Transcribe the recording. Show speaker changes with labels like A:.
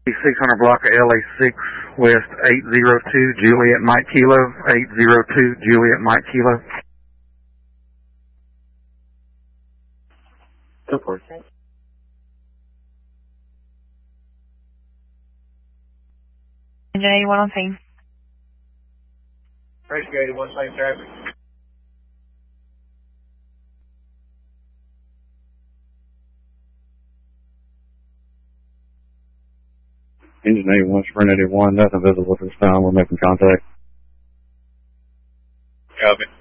A: 600 block of LA6 West 802 Juliet Mike Kilo, 802 Juliet Mike Kilo.
B: Go for it.
C: Engine 81 on scene.
B: Rescue 81, same traffic.
D: Engine 81, Sprint 81, nothing visible at this time. We're making contact.
B: Copy.